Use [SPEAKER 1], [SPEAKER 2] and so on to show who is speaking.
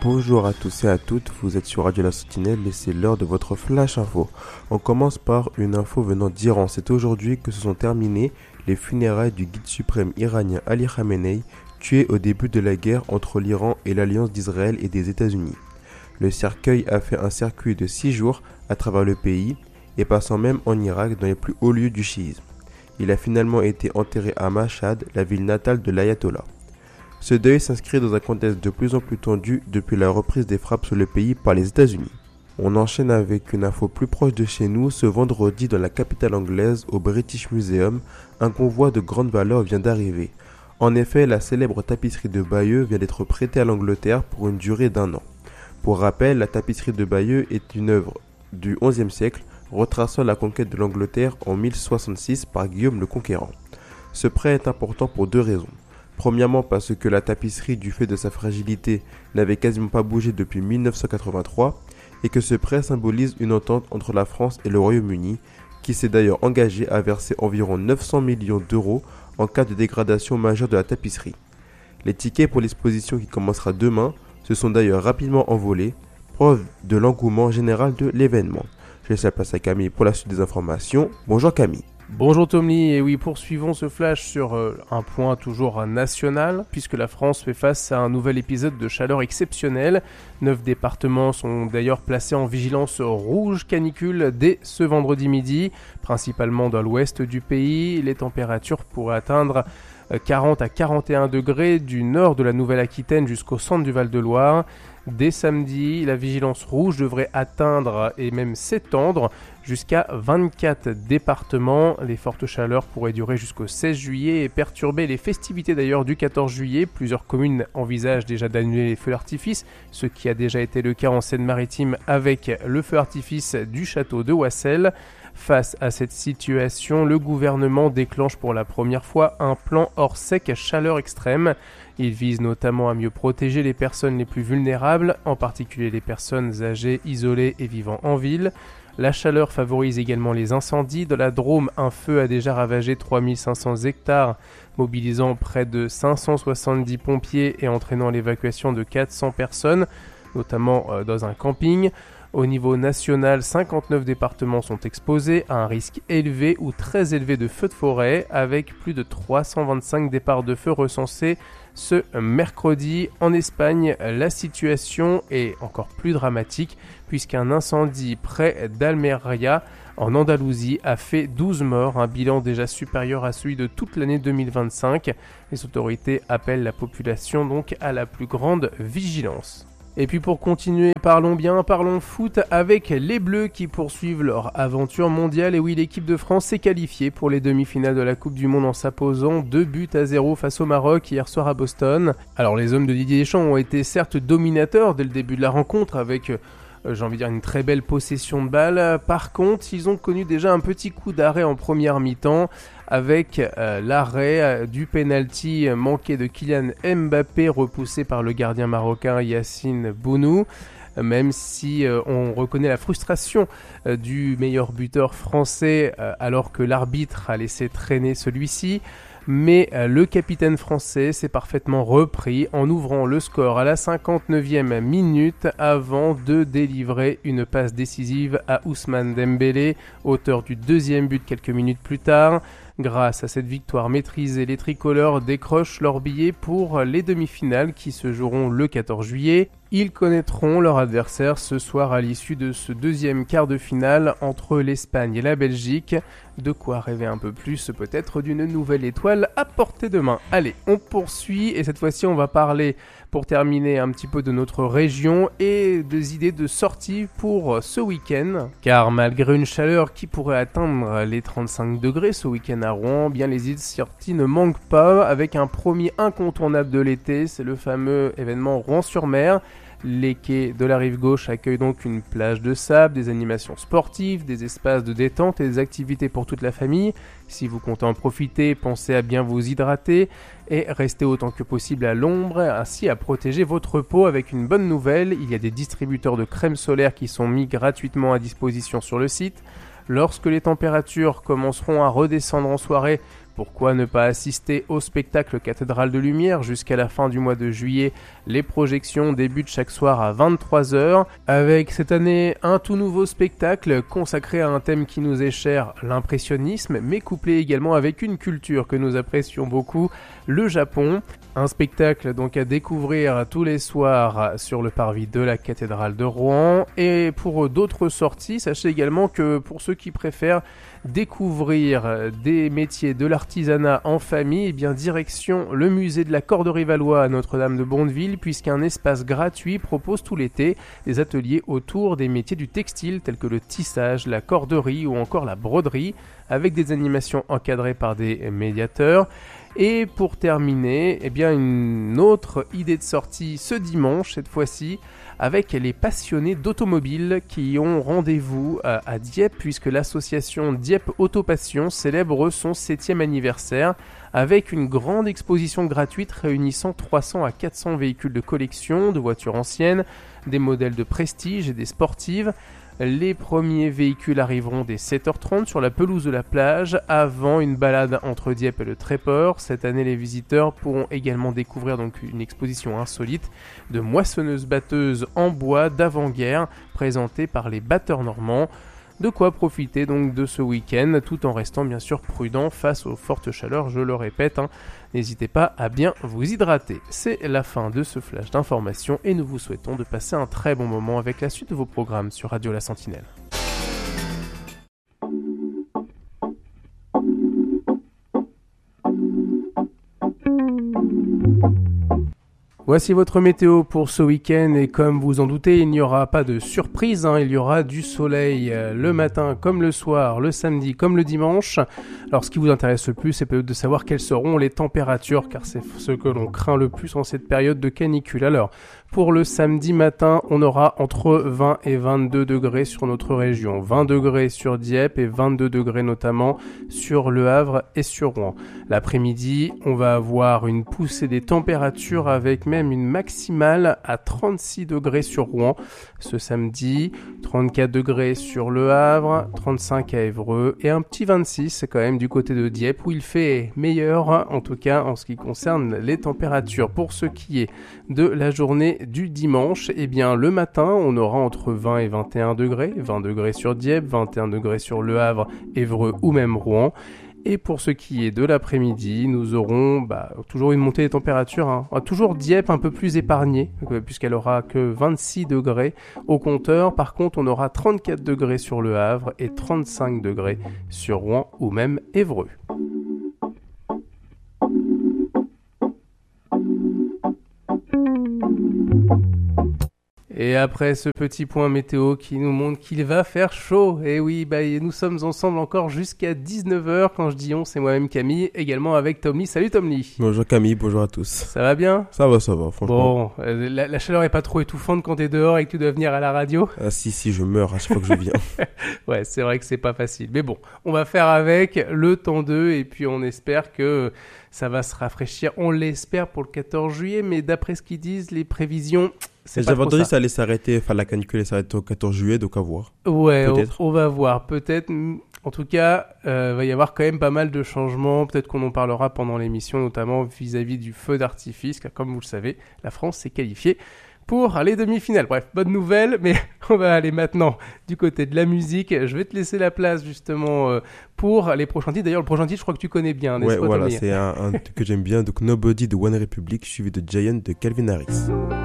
[SPEAKER 1] Bonjour à tous et à toutes, vous êtes sur Radio La Sentinelle et c'est l'heure de votre Flash Info. On commence par une info venant d'Iran. C'est aujourd'hui que se sont terminées les funérailles du guide suprême iranien Ali Khamenei, tué au début de la guerre entre l'Iran et l'alliance d'Israël et des États-Unis. Le cercueil a fait un circuit de 6 jours à travers le pays et passant même en Irak dans les plus hauts lieux du chiisme. Il a finalement été enterré à Mashhad, la ville natale de l'ayatollah. Ce deuil s'inscrit dans un contexte de plus en plus tendu depuis la reprise des frappes sur le pays par les États-Unis. On enchaîne avec une info plus proche de chez nous. Ce vendredi, dans la capitale anglaise, au British Museum, un convoi de grande valeur vient d'arriver. En effet, la célèbre tapisserie de Bayeux vient d'être prêtée à l'Angleterre pour une durée d'1 an. Pour rappel, la tapisserie de Bayeux est une œuvre du XIe siècle, retraçant la conquête de l'Angleterre en 1066 par Guillaume le Conquérant. Ce prêt est important pour 2 raisons. Premièrement parce que la tapisserie, du fait de sa fragilité, n'avait quasiment pas bougé depuis 1983 et que ce prêt symbolise une entente entre la France et le Royaume-Uni qui s'est d'ailleurs engagé à verser environ 900 millions d'euros en cas de dégradation majeure de la tapisserie. Les tickets pour l'exposition qui commencera demain se sont d'ailleurs rapidement envolés, preuve de l'engouement général de l'événement. Je laisse la place à Camille pour la suite des informations. Bonjour Camille.
[SPEAKER 2] Bonjour Tommy, et oui, poursuivons ce flash sur un point toujours national, puisque la France fait face à un nouvel épisode de chaleur exceptionnelle. 9 départements sont d'ailleurs placés en vigilance rouge canicule dès ce vendredi midi, principalement dans l'ouest du pays. Les températures pourraient atteindre 40 à 41 degrés du nord de la Nouvelle-Aquitaine jusqu'au centre du Val-de-Loire. Dès samedi, la vigilance rouge devrait atteindre et même s'étendre jusqu'à 24 départements. Les fortes chaleurs pourraient durer jusqu'au 16 juillet et perturber les festivités d'ailleurs du 14 juillet. Plusieurs communes envisagent déjà d'annuler les feux d'artifice, ce qui a déjà été le cas en Seine-Maritime avec le feu d'artifice du château de Wassel. Face à cette situation, le gouvernement déclenche pour la première fois un plan hors sec chaleur extrême. Il vise notamment à mieux protéger les personnes les plus vulnérables, en particulier les personnes âgées, isolées et vivant en ville. La chaleur favorise également les incendies. Dans la Drôme, un feu a déjà ravagé 3500 hectares, mobilisant près de 570 pompiers et entraînant l'évacuation de 400 personnes, notamment dans un camping. Au niveau national, 59 départements sont exposés à un risque élevé ou très élevé de feux de forêt, avec plus de 325 départs de feu recensés ce mercredi. En Espagne, la situation est encore plus dramatique, puisqu'un incendie près d'Almeria, en Andalousie, a fait 12 morts, un bilan déjà supérieur à celui de toute l'année 2025. Les autorités appellent la population donc à la plus grande vigilance. Et puis pour continuer, parlons foot avec les Bleus qui poursuivent leur aventure mondiale. Et oui, l'équipe de France s'est qualifiée pour les demi-finales de la Coupe du Monde en s'imposant 2-0 face au Maroc hier soir à Boston. Alors les hommes de Didier Deschamps ont été certes dominateurs dès le début de la rencontre avec une très belle possession de balle. Par contre, ils ont connu déjà un petit coup d'arrêt en première mi-temps avec l'arrêt du penalty manqué de Kylian Mbappé repoussé par le gardien marocain Yacine Bounou. Même si on reconnaît la frustration du meilleur buteur français alors que l'arbitre a laissé traîner celui-ci. Mais le capitaine français s'est parfaitement repris en ouvrant le score à la 59e minute avant de délivrer une passe décisive à Ousmane Dembélé, auteur du deuxième but quelques minutes plus tard. Grâce à cette victoire maîtrisée, les tricolores décrochent leur billet pour les demi-finales qui se joueront le 14 juillet. Ils connaîtront leur adversaire ce soir à l'issue de ce deuxième quart de finale entre l'Espagne et la Belgique. De quoi rêver un peu plus peut-être d'une nouvelle étoile à portée de main. Allez, on poursuit et cette fois-ci on va parler pour terminer un petit peu de notre région et des idées de sortie pour ce week-end. Car malgré une chaleur qui pourrait atteindre les 35 degrés ce week-end à Rouen, bien les idées de sortie ne manquent pas avec un premier incontournable de l'été, c'est le fameux événement Rouen-sur-Mer. Les quais de la rive gauche accueillent donc une plage de sable, des animations sportives, des espaces de détente et des activités pour toute la famille. Si vous comptez en profiter, pensez à bien vous hydrater et restez autant que possible à l'ombre, ainsi à protéger votre peau avec une bonne nouvelle. Il y a des distributeurs de crème solaire qui sont mis gratuitement à disposition sur le site. Lorsque les températures commenceront à redescendre en soirée, Pourquoi ne pas assister au spectacle Cathédrale de Lumière jusqu'à la fin du mois de juillet? Les projections débutent chaque soir à 23h, avec cette année un tout nouveau spectacle consacré à un thème qui nous est cher, l'impressionnisme, mais couplé également avec une culture que nous apprécions beaucoup, le Japon. Un spectacle donc à découvrir tous les soirs sur le parvis de la cathédrale de Rouen. Et pour d'autres sorties, sachez également que pour ceux qui préfèrent découvrir des métiers de l'artisanat en famille, eh bien direction le musée de la Corderie Valois à Notre-Dame de Bondeville, puisqu'un espace gratuit propose tout l'été des ateliers autour des métiers du textile tels que le tissage, la corderie ou encore la broderie, avec des animations encadrées par des médiateurs. Et pour terminer, eh bien une autre idée de sortie ce dimanche, cette fois-ci, avec les passionnés d'automobile qui ont rendez-vous à Dieppe, puisque l'association Dieppe Autopassion célèbre son 7e anniversaire avec une grande exposition gratuite réunissant 300 à 400 véhicules de collection, de voitures anciennes, des modèles de prestige et des sportives. Les premiers véhicules arriveront dès 7h30 sur la pelouse de la plage avant une balade entre Dieppe et le Tréport. Cette année, les visiteurs pourront également découvrir donc une exposition insolite de moissonneuses-batteuses en bois d'avant-guerre présentée par les batteurs normands. De quoi profiter donc de ce week-end tout en restant bien sûr prudent face aux fortes chaleurs, je le répète. N'hésitez pas à bien vous hydrater. C'est la fin de ce flash d'information et nous vous souhaitons de passer un très bon moment avec la suite de vos programmes sur Radio La Sentinelle. Voici votre météo pour ce week-end et comme vous en doutez, il n'y aura pas de surprise, il y aura du soleil le matin comme le soir, le samedi comme le dimanche. Alors ce qui vous intéresse le plus, c'est peut-être de savoir quelles seront les températures car c'est ce que l'on craint le plus en cette période de canicule. Alors pour le samedi matin, on aura entre 20 et 22 degrés sur notre région, 20 degrés sur Dieppe et 22 degrés notamment sur Le Havre et sur Rouen. L'après-midi, on va avoir une poussée des températures avec même une maximale à 36 degrés sur Rouen ce samedi, 34 degrés sur Le Havre, 35 à Évreux et un petit 26 quand même du côté de Dieppe où il fait meilleur en tout cas en ce qui concerne les températures. Pour ce qui est de la journée du dimanche, eh bien le matin on aura entre 20 et 21 degrés, 20 degrés sur Dieppe, 21 degrés sur Le Havre, Évreux ou même Rouen. Et pour ce qui est de l'après-midi, nous aurons toujours une montée des températures, toujours Dieppe un peu plus épargnée, puisqu'elle aura que 26 degrés au compteur. Par contre, on aura 34 degrés sur Le Havre et 35 degrés sur Rouen ou même Évreux. Et après ce petit point météo qui nous montre qu'il va faire chaud, et oui, nous sommes ensemble encore jusqu'à 19h. Quand je dis on, c'est moi-même Camille, également avec Tom Lee. Salut Tom Lee.
[SPEAKER 1] Bonjour Camille, bonjour à tous.
[SPEAKER 2] Ça va bien ?
[SPEAKER 1] Ça va, franchement.
[SPEAKER 2] Bon, la chaleur est pas trop étouffante quand t'es dehors et que tu dois venir à la radio ?
[SPEAKER 1] Ah si, je meurs à chaque fois que je viens.
[SPEAKER 2] Ouais, c'est vrai que c'est pas facile. Mais bon, on va faire avec le temps 2 et puis on espère que ça va se rafraîchir. On l'espère pour le 14 juillet, mais d'après ce qu'ils disent, les prévisions...
[SPEAKER 1] J'avais entendu ça allait s'arrêter, la canicule allait s'arrêter au 14 juillet, donc à voir.
[SPEAKER 2] Ouais, on va voir, peut-être. En tout cas, va y avoir quand même pas mal de changements. Peut-être qu'on en parlera pendant l'émission, notamment vis-à-vis du feu d'artifice, car comme vous le savez, la France s'est qualifiée pour les demi-finales. Bref, bonne nouvelle, mais on va aller maintenant du côté de la musique. Je vais te laisser la place justement pour les prochains titres. D'ailleurs, le prochain titre, je crois que tu connais bien, n'est-ce pas,
[SPEAKER 1] voilà,
[SPEAKER 2] Tommy ?
[SPEAKER 1] c'est un que j'aime bien. Donc Nobody de One Republic, suivi de Giant de Calvin Harris.